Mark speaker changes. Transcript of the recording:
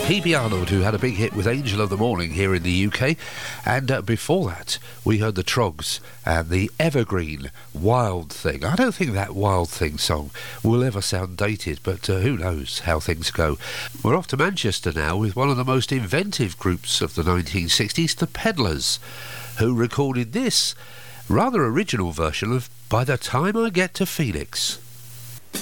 Speaker 1: PB Arnold, who had a big hit with Angel of the Morning here in the UK, and before that we heard the Trogs and the evergreen Wild Thing. I don't think that Wild Thing song will ever sound dated, but who knows how things go. We're off to Manchester now with one of the most inventive groups of the 1960s, the Peddlers, who recorded this rather original version of By the Time I Get to Phoenix.